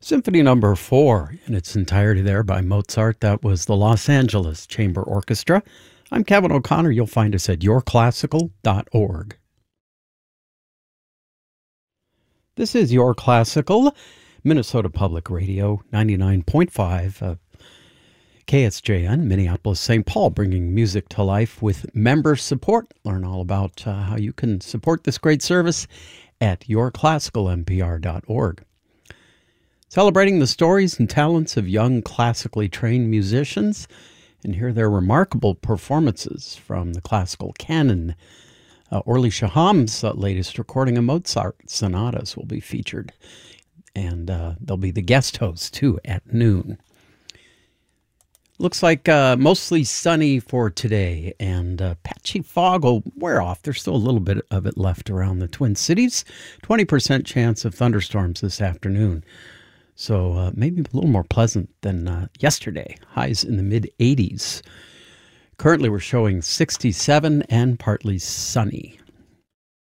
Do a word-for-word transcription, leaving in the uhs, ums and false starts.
Symphony Number Four in its entirety there by Mozart. That was the Los Angeles Chamber Orchestra. I'm Kevin O'Connor. You'll find us at your classical dot org. This is Your Classical, Minnesota Public Radio, ninety-nine point five, uh, K S J N, Minneapolis, Saint Paul, bringing music to life with member support. Learn all about uh, how you can support this great service at your classical n p r dot org. Celebrating the stories and talents of young classically trained musicians, and hear their remarkable performances from the classical canon. Uh, Orly Shaham's uh, latest recording of Mozart sonatas will be featured, and uh, they'll be the guest host, too, at noon. Looks like uh, mostly sunny for today, and uh, patchy fog will wear off. There's still a little bit of it left around the Twin Cities. twenty percent chance of thunderstorms this afternoon. So uh, maybe a little more pleasant than uh, yesterday. Highs in the mid eighties. Currently we're showing sixty-seven and partly sunny.